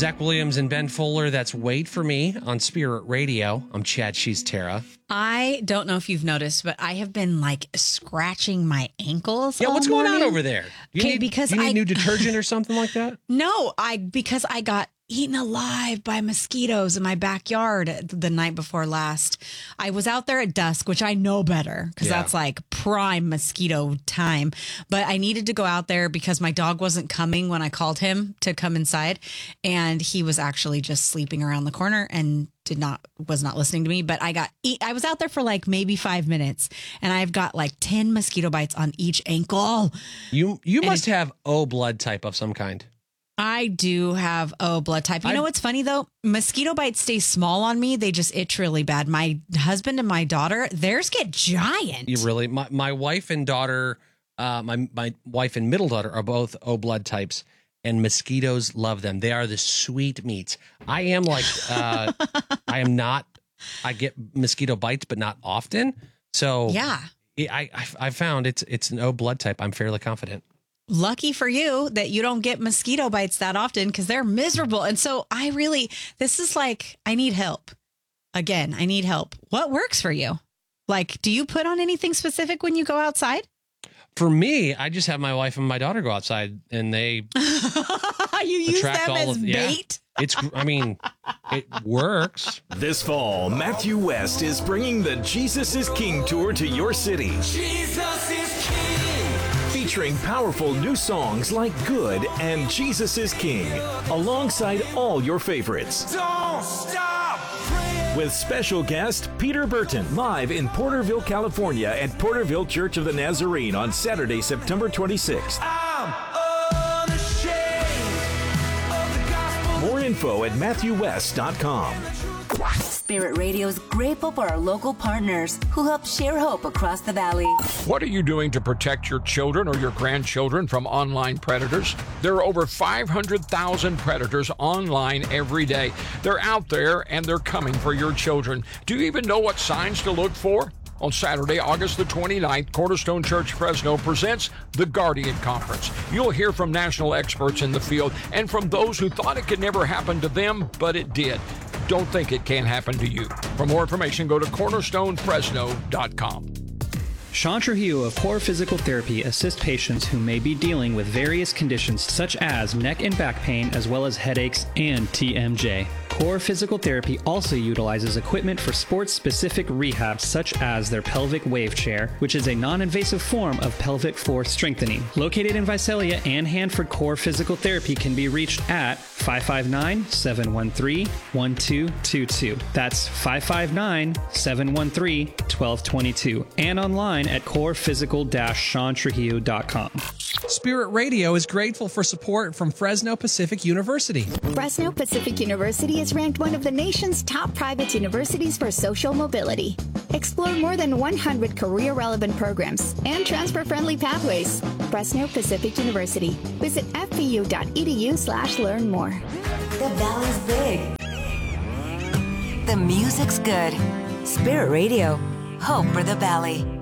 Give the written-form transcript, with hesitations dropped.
Zach Williams and Ben Fuller, that's Wait For Me on Spirit Radio. I'm Chad, she's Tara. I don't know if you've noticed, but I have been like scratching my ankles. Yeah, what's going on over there? You need new detergent or something like that? No, because I got eaten alive by mosquitoes in my backyard the night before last. I was out there at dusk, which I know better because that's like prime mosquito time. But I needed to go out there because my dog wasn't coming when I called him to come inside. And he was actually just sleeping around the corner and was not listening to me. But I was out there for like maybe 5 minutes and I've got like 10 mosquito bites on each ankle. You must have O blood type of some kind. I do have O blood type. You know what's funny though? Mosquito bites stay small on me. They just itch really bad. My husband and my daughter, theirs get giant. You really? My wife and daughter, my wife and middle daughter are both O blood types, and mosquitoes love them. They are the sweet meats. I am like, I am not. I get mosquito bites, but not often. So yeah, I found it's an O blood type. I'm fairly confident. Lucky for you that you don't get mosquito bites that often because they're miserable. And so this is like, I need help. Again, I need help. What works for you? Like, do you put on anything specific when you go outside? For me, I just have my wife and my daughter go outside and they you use them as bait? It works. This fall, Matthew West is bringing the Jesus is King tour to your city. Jesus is King! Featuring powerful new songs like Good and Jesus is King, alongside all your favorites. Don't stop praying! With special guest Peter Burton, live in Porterville, California at Porterville Church of the Nazarene on Saturday, September 26th. I'm unashamed of the gospel. More info at MatthewWest.com. Spirit Radio is grateful for our local partners who help share hope across the valley. What are you doing to protect your children or your grandchildren from online predators? There are over 500,000 predators online every day. They're out there and they're coming for your children. Do you even know what signs to look for? On Saturday, August the 29th, Cornerstone Church Fresno presents the Guardian Conference. You'll hear from national experts in the field and from those who thought it could never happen to them, but it did. Don't think it can't happen to you. For more information, go to cornerstonefresno.com. Sean Trujillo of Core Physical Therapy assists patients who may be dealing with various conditions such as neck and back pain, as well as headaches and TMJ. Core Physical Therapy also utilizes equipment for sports-specific rehab, such as their pelvic wave chair, which is a non-invasive form of pelvic floor strengthening. Located in Visalia and Hanford, Core Physical Therapy can be reached at 559-713-1222. That's 559-713-1222. And online at corephysical-seantrujillo.com. Spirit Radio is grateful for support from Fresno Pacific University. Fresno Pacific University is ranked one of the nation's top private universities for social mobility. Explore more than 100 career-relevant programs and transfer-friendly pathways. Fresno Pacific University. Visit fpu.edu/learn more. The Valley's big. The music's good. Spirit Radio. Hope for the Valley.